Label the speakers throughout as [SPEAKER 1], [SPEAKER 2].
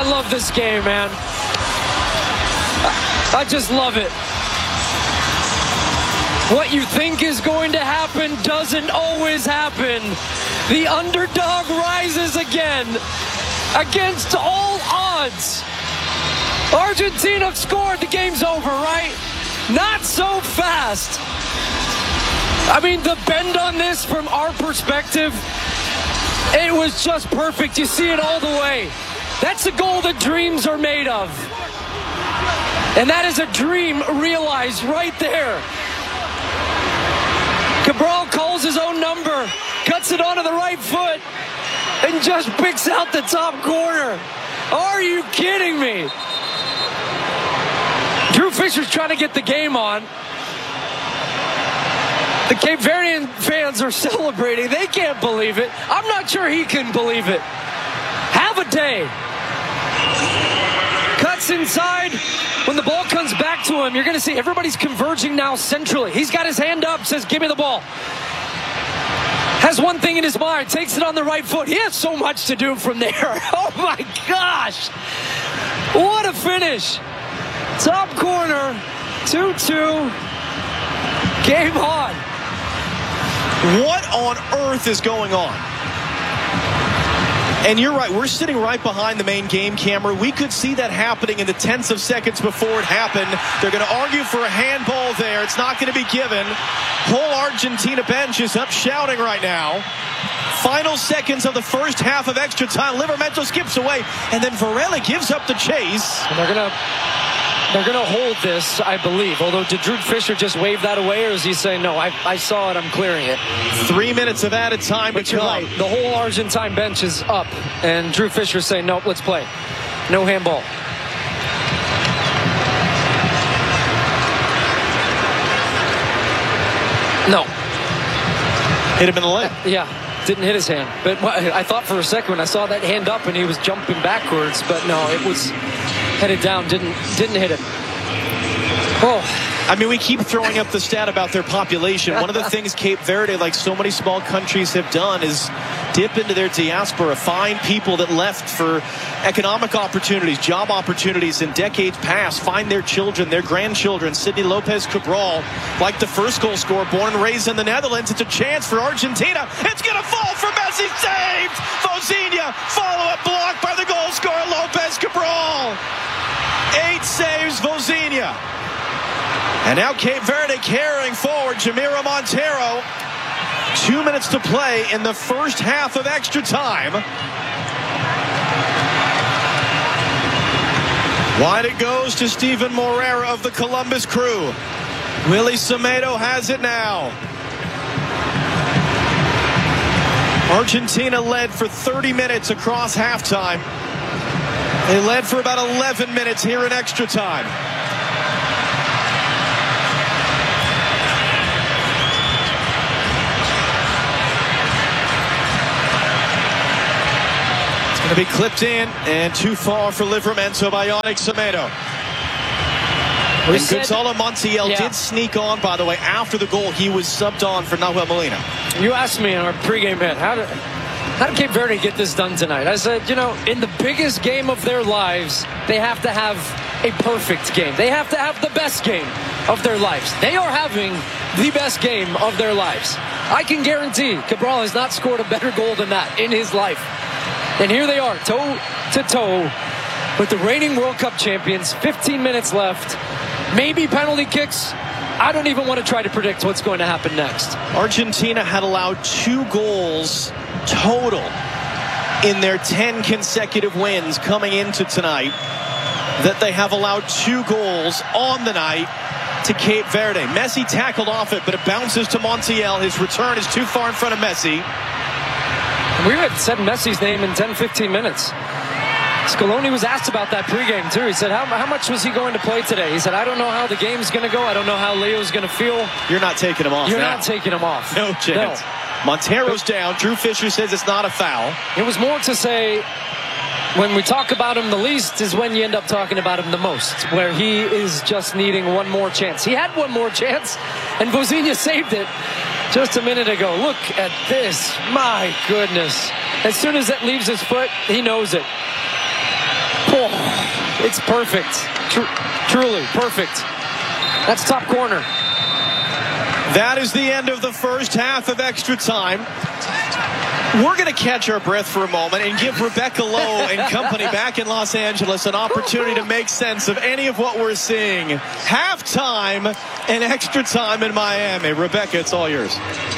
[SPEAKER 1] I love this game, man. I just love it. What you think is going to happen doesn't always happen. The underdog rises again against all odds. Argentina scored, the game's over, right? Not so fast. I mean, the bend on this from our perspective, it was just perfect. You see it all the way. That's the goal that dreams are made of. And that is a dream realized right there. Cabral calls his own number, cuts it onto the right foot, and just picks out the top corner. Are you kidding me? Drew Fisher's trying to get the game on. The Cape Verdean fans are celebrating. They can't believe it. I'm not sure he can believe it. Have a day. Cuts inside. When the ball comes back to him, you're going to see everybody's converging now centrally. He's got his hand up, says, give me the ball. Has one thing in his mind, takes it on the right foot. He has so much to do from there. Oh my gosh. What a finish. Top corner, 2-2. Game on.
[SPEAKER 2] What on earth is going on? And you're right, we're sitting right behind the main game camera. We could see that happening in the tenths of seconds before it happened. They're going to argue for a handball there. It's not going to be given. Whole Argentina bench is up shouting right now. Final seconds of the first half of extra time. Livramento skips away, and then Varela gives up the chase.
[SPEAKER 1] And they're gonna hold this, I believe. Although, did Drew Fisher just wave that away, or is he saying, no, I saw it, I'm clearing it?
[SPEAKER 2] 3 minutes of added time to come.
[SPEAKER 1] Right. The whole Argentine bench is up, and Drew Fisher's saying, nope, let's play. No handball. No.
[SPEAKER 2] Hit him in the leg.
[SPEAKER 1] Yeah, didn't hit his hand. But I thought for a second when I saw that hand up and he was jumping backwards, but no, it was headed down, didn't hit him. Oh.
[SPEAKER 2] I mean, we keep throwing up the stat about their population. One of the things Cape Verde, like so many small countries, have done is dip into their diaspora, find people that left for economic opportunities, job opportunities in decades past, find their children, their grandchildren. Sidney Lopez Cabral, like the first goal scorer, born and raised in the Netherlands. It's a chance for Argentina. It's going to fall for Messi. Saved! Vozinha, follow-up block by the goal scorer, Lopez Cabral. 8 saves, Vozinha. And now Cape Verde carrying forward. Jamiro Monteiro. 2 minutes to play in the first half of extra time. Wide it goes to Steven Moreira of the Columbus Crew. Willie Semedo has it now. Argentina led for 30 minutes across halftime. They led for about 11 minutes here in extra time. To be clipped in and too far for Livramento by Yannick Semedo. Gonzalo Montiel did sneak on, by the way, after the goal. He was subbed on for Nahuel Molina.
[SPEAKER 1] You asked me in our pregame hit, how did Cape Verde get this done tonight? I said, you know, in the biggest game of their lives, they have to have a perfect game. They have to have the best game of their lives. They are having the best game of their lives. I can guarantee Cabral has not scored a better goal than that in his life. And here they are, toe-to-toe with the reigning World Cup champions. 15 minutes left. Maybe penalty kicks. I don't even want to try to predict what's going to happen next.
[SPEAKER 2] Argentina had allowed 2 goals total in their 10 consecutive wins coming into tonight. That they have allowed 2 goals on the night to Cape Verde. Messi tackled off it, but it bounces to Montiel. His return is too far in front of Messi.
[SPEAKER 1] We had said Messi's name in 10-15 minutes. Scaloni was asked about that pregame, too. He said, how much was he going to play today? He said, I don't know how the game's going to go. I don't know how Leo's going to feel.
[SPEAKER 2] You're not taking him off.
[SPEAKER 1] You're not taking him off.
[SPEAKER 2] No chance. No. Monteiro's down. Drew Fisher says it's not a foul.
[SPEAKER 1] It was more to say, when we talk about him the least is when you end up talking about him the most, where he is just needing one more chance. He had one more chance, and Vozinha saved it just a minute ago. Look at this. My goodness. As soon as that leaves his foot, he knows it. Poor It's perfect. Truly perfect. That's top corner.
[SPEAKER 2] That is the end of the first half of extra time. We're going to catch our breath for a moment and give Rebecca Lowe and company back in Los Angeles an opportunity to make sense of any of what we're seeing. Halftime and extra time in Miami. Rebecca, it's all yours.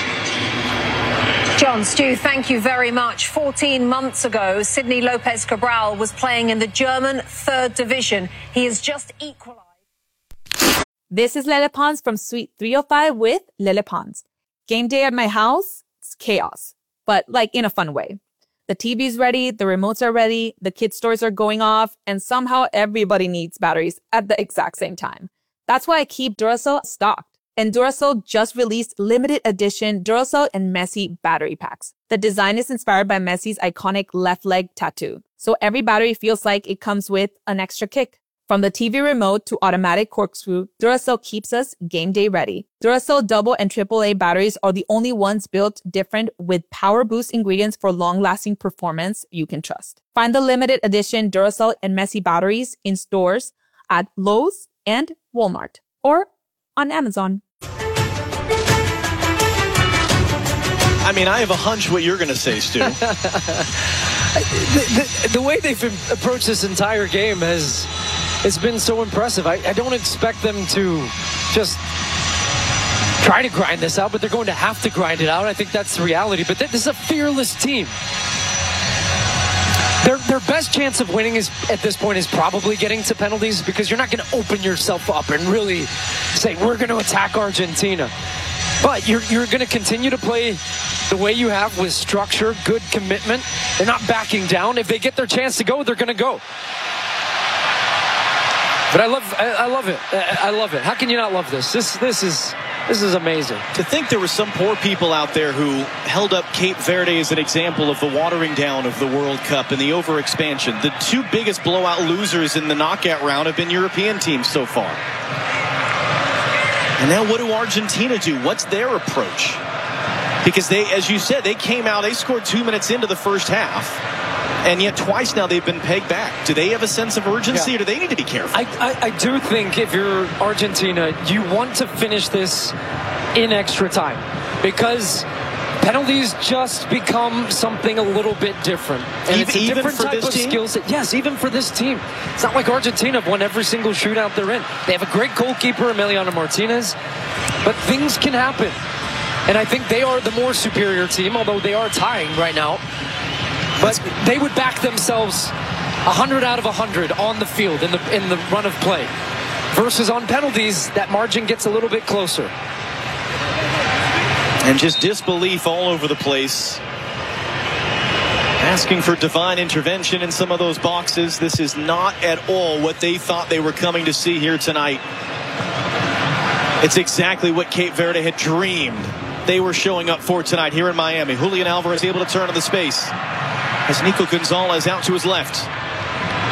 [SPEAKER 3] John, Stu, thank you very much. 14 months ago, Sidney Lopez Cabral was playing in the German 3rd Division. He has just equalized.
[SPEAKER 4] This is Lele Pons from Suite 305 with Lele Pons. Game day at my house, it's chaos, but like in a fun way. The TV's ready, the remotes are ready, the kids' toys are going off, and somehow everybody needs batteries at the exact same time. That's why I keep Duracell stocked. And Duracell just released limited edition Duracell and Messi battery packs. The design is inspired by Messi's iconic left leg tattoo. So every battery feels like it comes with an extra kick. From the TV remote to automatic corkscrew, Duracell keeps us game day ready. Duracell double and AAA batteries are the only ones built different with power boost ingredients for long-lasting performance you can trust. Find the limited edition Duracell and Messi batteries in stores at Lowe's and Walmart or on Amazon.
[SPEAKER 2] I mean, I have a hunch what you're going to say, Stu.
[SPEAKER 1] The way they've approached this entire game has been so impressive. I don't expect them to just try to grind this out, but they're going to have to grind it out. I think that's the reality. But this is a fearless team. Their best chance of winning is at this point is probably getting to penalties, because you're not going to open yourself up and really say, we're going to attack Argentina. But you're going to continue to play the way you have, with structure, good commitment. They're not backing down. If they get their chance to go, they're going to go. But I love it. I love it. How can you not love this? This is amazing.
[SPEAKER 2] To think there were some poor people out there who held up Cape Verde as an example of the watering down of the World Cup and the overexpansion. The two biggest blowout losers in the knockout round have been European teams so far. And now what do Argentina do? What's their approach? Because they, as you said, they came out, they scored 2 minutes into the first half. And yet twice now they've been pegged back. Do they have a sense of urgency, or do they need to be careful?
[SPEAKER 1] I do think if you're Argentina, you want to finish this in extra time, because penalties just become something a little bit different. And it's a different type of skill set. Yes, even for this team. It's not like Argentina have won every single shootout they're in. They have a great goalkeeper, Emiliano Martinez, but things can happen. And I think they are the more superior team, although they are tying right now. But they would back themselves 100 out of 100 on the field in the run of play. Versus on penalties, that margin gets a little bit closer.
[SPEAKER 2] And just disbelief all over the place. Asking for divine intervention in some of those boxes. This is not at all what they thought they were coming to see here tonight. It's exactly what Cape Verde had dreamed they were showing up for tonight here in Miami. Julian Alvarez able to turn on the space as Nico Gonzalez out to his left.